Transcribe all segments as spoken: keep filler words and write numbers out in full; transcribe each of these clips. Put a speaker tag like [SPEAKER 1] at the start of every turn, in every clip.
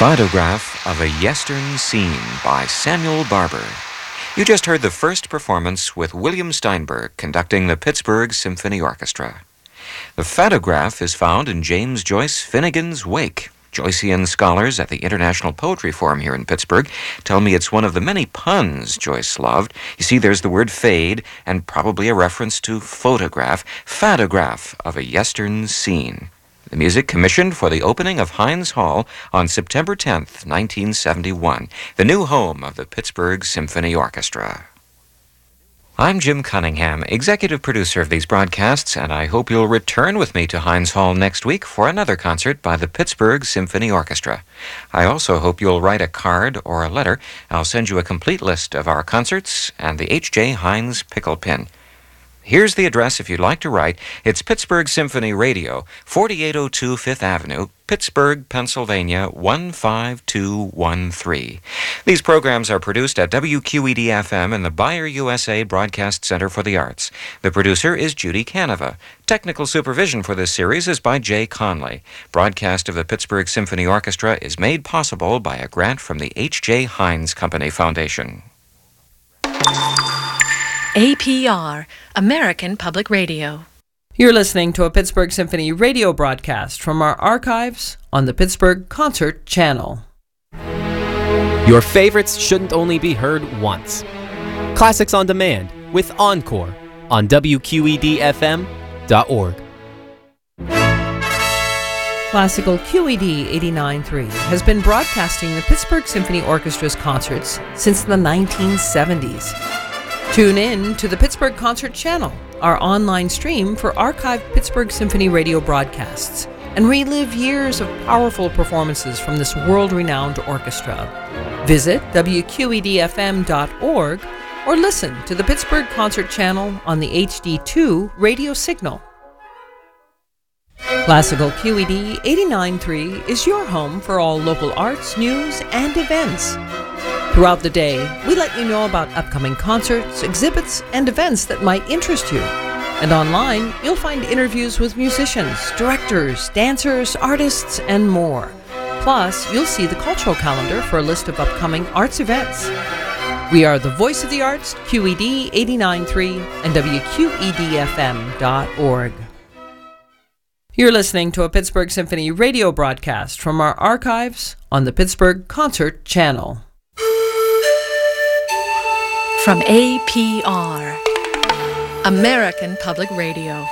[SPEAKER 1] Photograph of a Yestern Scene by Samuel Barber. You just heard the first performance with William Steinberg conducting the Pittsburgh Symphony Orchestra. The photograph is found in James Joyce Finnegan's Wake. Joycean scholars at the International Poetry Forum here in Pittsburgh tell me it's one of the many puns Joyce loved. You see, there's the word fade and probably a reference to photograph, photograph of a Yestern Scene. The music commissioned for the opening of Heinz Hall on September tenth, nineteen seventy-one, the new home of the Pittsburgh Symphony Orchestra. I'm Jim Cunningham, executive producer of these broadcasts, and I hope you'll return with me to Heinz Hall next week for another concert by the Pittsburgh Symphony Orchestra. I also hope you'll write a card or a letter. I'll send you a complete list of our concerts and the H J Heinz pickle pin. Here's the address if you'd like to write. It's Pittsburgh Symphony Radio, forty-eight oh two Fifth Avenue, Pittsburgh, Pennsylvania, one five two one three. These programs are produced at W Q E D F M in the Bayer U S A Broadcast Center for the Arts. The producer is Judy Canova. Technical supervision for this series is by Jay Conley. Broadcast of the Pittsburgh Symphony Orchestra is made possible by a grant from the H J Heinz Company Foundation.
[SPEAKER 2] A P R, American Public Radio.
[SPEAKER 3] You're listening to a Pittsburgh Symphony radio broadcast from our archives on the Pittsburgh Concert Channel.
[SPEAKER 4] Your favorites shouldn't only be heard once. Classics on Demand with Encore on W Q E D F M dot org.
[SPEAKER 3] Classical Q E D eighty-nine point three has been broadcasting the Pittsburgh Symphony Orchestra's concerts since the nineteen seventies. Tune in to the Pittsburgh Concert Channel, our online stream for archived Pittsburgh Symphony radio broadcasts, and relive years of powerful performances from this world-renowned orchestra. Visit W Q E D F M dot org or listen to the Pittsburgh Concert Channel on the H D two radio signal. Classical Q E D eighty-nine point three is your home for all local arts, news, and events. Throughout the day, we let you know about upcoming concerts, exhibits, and events that might interest you. And online, you'll find interviews with musicians, directors, dancers, artists, and more. Plus, you'll see the cultural calendar for a list of upcoming arts events. We are the voice of the arts, Q E D eighty-nine point three and W Q E D F M dot org. You're listening to a Pittsburgh Symphony radio broadcast from our archives on the Pittsburgh Concert Channel.
[SPEAKER 2] From A P R, American Public Radio.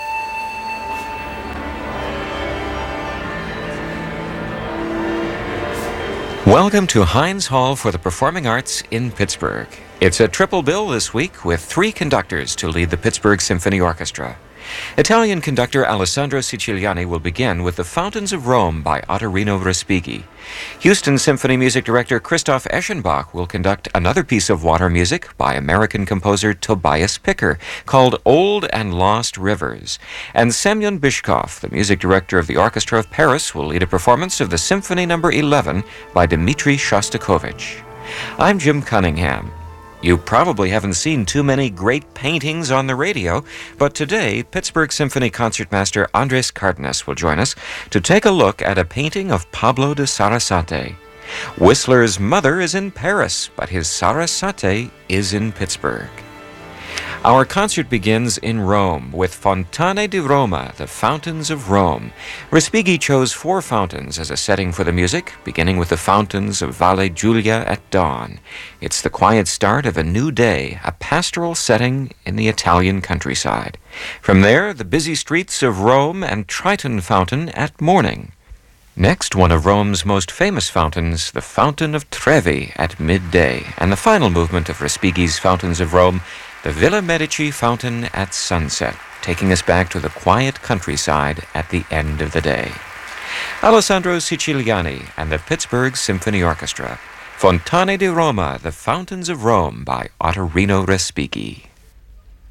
[SPEAKER 1] Welcome to Heinz Hall for the Performing Arts in Pittsburgh. It's a triple bill this week with three conductors to lead the Pittsburgh Symphony Orchestra. Italian conductor Alessandro Siciliani will begin with The Fountains of Rome by Ottorino Respighi. Houston Symphony music director Christoph Eschenbach will conduct another piece of water music by American composer Tobias Picker called Old and Lost Rivers. And Semyon Bishkov, the music director of the Orchestra of Paris, will lead a performance of the Symphony Number eleven by Dmitri Shostakovich. I'm Jim Cunningham. You probably haven't seen too many great paintings on the radio, but today Pittsburgh Symphony concertmaster Andres Cardenas will join us to take a look at a painting of Pablo de Sarasate. Whistler's mother is in Paris, but his Sarasate is in Pittsburgh. Our concert begins in Rome with Fontane di Roma, the Fountains of Rome. Respighi chose four fountains as a setting for the music, beginning with the fountains of Valle Giulia at dawn. It's the quiet start of a new day, a pastoral setting in the Italian countryside. From there, the busy streets of Rome and Triton Fountain at morning. Next, one of Rome's most famous fountains, the Fountain of Trevi at midday, and the final movement of Respighi's Fountains of Rome, the Villa Medici Fountain at sunset, taking us back to the quiet countryside at the end of the day. Alessandro Siciliani and the Pittsburgh Symphony Orchestra, Fontane di Roma, The Fountains of Rome by Ottorino Respighi.